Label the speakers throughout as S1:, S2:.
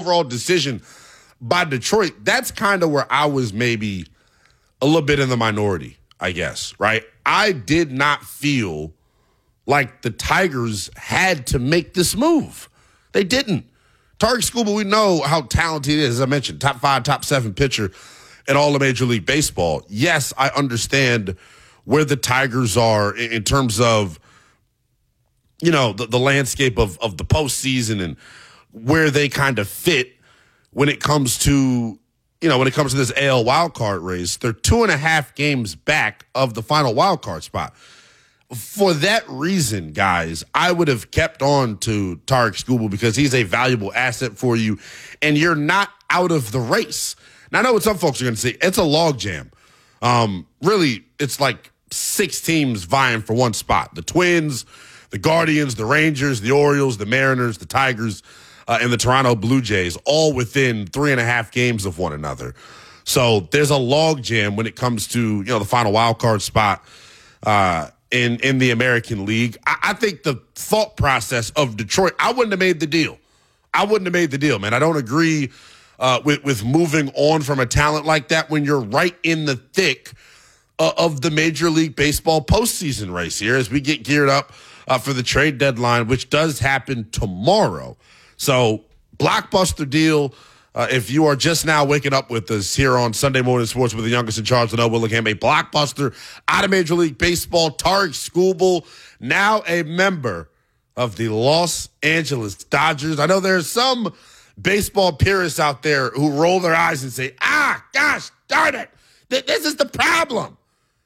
S1: overall decision by Detroit, that's kind of where I was maybe a little bit in the minority, I guess, right? I did not feel like the Tigers had to make this move. They didn't. Tarik Skubal, we know how talented he is. As I mentioned, top 5, top 7 pitcher in all of Major League Baseball. Yes, I understand where the Tigers are in terms of, you know, the landscape of the postseason and where they kind of fit when it comes to, you know, when it comes to this AL wildcard race. They're 2.5 games back of the final wildcard spot. For that reason, guys, I would have kept on to Tarik Skubal because he's a valuable asset for you, and you're not out of the race. Now, I know what some folks are going to say. It's a logjam. Really, it's like 6 teams vying for one spot. The Twins, the Guardians, the Rangers, the Orioles, the Mariners, the Tigers, and the Toronto Blue Jays, all within 3.5 games of one another. So there's a logjam when it comes to, you know, the final wild card spot in the American League. I think the thought process of Detroit, I wouldn't have made the deal. Man. I don't agree with moving on from a talent like that when you're right in the thick of the Major League Baseball postseason race here as we get geared up for the trade deadline, which does happen tomorrow. So, blockbuster deal. If you are just now waking up with us here on Sunday Morning Sports with the youngest in charge, Noah Willingham, a blockbuster out of Major League Baseball. Tarik Skubal, now a member of the Los Angeles Dodgers. I know there's some baseball purists out there who roll their eyes and say, gosh, darn it. This is the problem.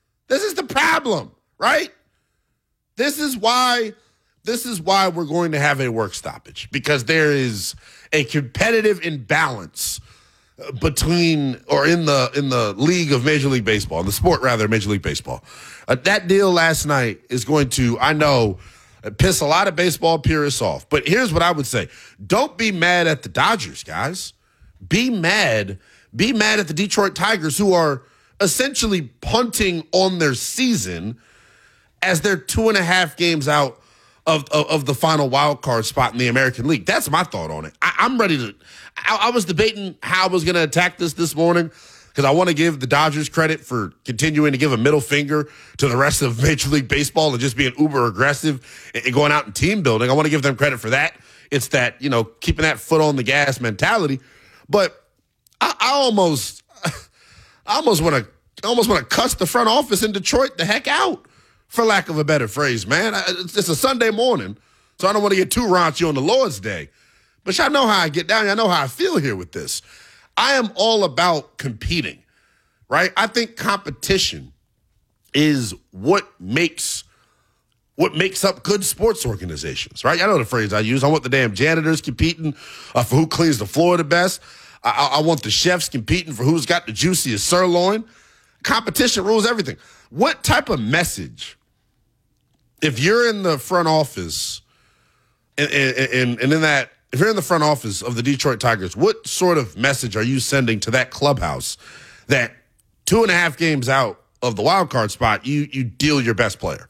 S1: Right? This is why we're going to have a work stoppage, because there is a competitive imbalance between, or in the league of Major League Baseball, in the sport rather, Major League Baseball. That deal last night is going to, I know, piss a lot of baseball purists off. But here's what I would say. Don't be mad at the Dodgers, guys. Be mad at the Detroit Tigers, who are essentially punting on their season as they're 2.5 games out of the final wild card spot in the American League. That's my thought on it. I'm ready to. I was debating how I was going to attack this morning, because I want to give the Dodgers credit for continuing to give a middle finger to the rest of Major League Baseball and just being uber aggressive and going out and team building. I want to give them credit for that. It's that, you know, keeping that foot on the gas mentality. But I almost want to cuss the front office in Detroit the heck out, for lack of a better phrase, man. It's a Sunday morning, so I don't want to get too raunchy on the Lord's Day. But y'all know how I get down. Y'all know how I feel here with this. I am all about competing, right? I think competition is what makes up good sports organizations, right? I know the phrase I use. I want the damn janitors competing for who cleans the floor the best. I want the chefs competing for who's got the juiciest sirloin. Competition rules everything. What type of message, if you're in the front office and in that, if you're in the front office of the Detroit Tigers, what sort of message are you sending to that clubhouse that 2.5 games out of the wild card spot, you deal your best player?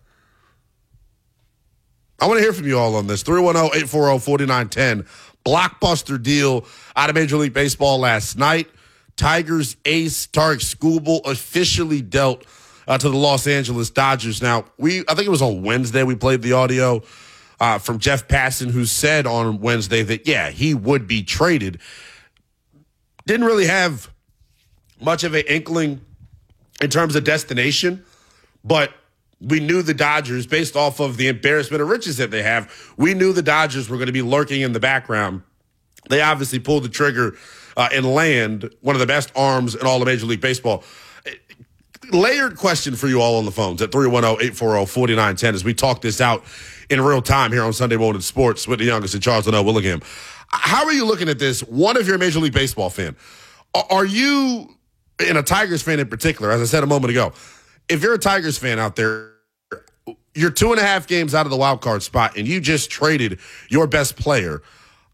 S1: I want to hear from you all on this. 310-840-4910. Blockbuster deal out of Major League Baseball last night. Tigers ace Tarik Skubal officially dealt to the Los Angeles Dodgers. Now, I think it was on Wednesday we played the audio from Jeff Passan, who said on Wednesday that, yeah, he would be traded. Didn't really have much of an inkling in terms of destination, but we knew the Dodgers, based off of the embarrassment of riches that they have, we knew the Dodgers were going to be lurking in the background. They obviously pulled the trigger and land one of the best arms in all of Major League Baseball. Layered question for you all on the phones at 310-840-4910 as we talk this out in real time here on Sunday Morning Sports with the youngest in charge, Noah Willingham. How are you looking at this? One, if you're a Major League Baseball fan, are you, and a Tigers fan in particular, as I said a moment ago, if you're a Tigers fan out there, you're 2.5 games out of the wild card spot and you just traded your best player.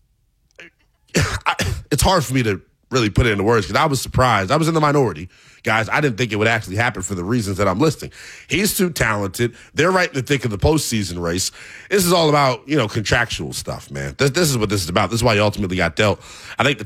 S1: It's hard for me to really put it into words because I was surprised. I was in the minority, guys. I didn't think it would actually happen for the reasons that I'm listing. He's too talented. They're right in the thick of the postseason race. This is all about, contractual stuff, man. This is what this is about. This is why he ultimately got dealt. I think the